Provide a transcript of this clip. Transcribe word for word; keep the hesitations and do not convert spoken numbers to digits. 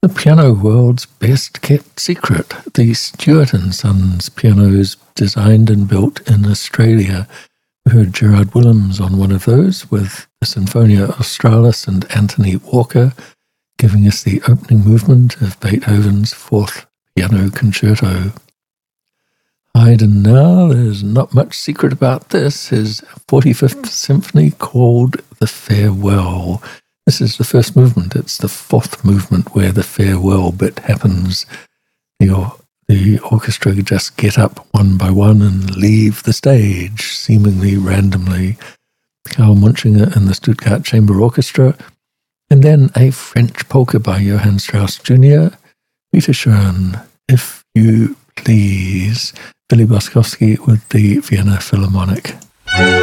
The piano world's best kept secret. The Stewart and Sons pianos designed and built in Australia. We heard Gerard Willems on one of those with the Sinfonia Australis and Anthony Walker giving us the opening movement of Beethoven's Fourth Piano Concerto. Haydn now, there's not much secret about this, his forty-fifth Symphony called The Farewell. This is the first movement. It's the fourth movement where the farewell bit happens. The, or- the orchestra just get up one by one and leave the stage, seemingly randomly. Karl Munchinger and the Stuttgart Chamber Orchestra. And then a French polka by Johann Strauss Junior Peter Schoen, If You Please. Billy Boskowski with the Vienna Philharmonic.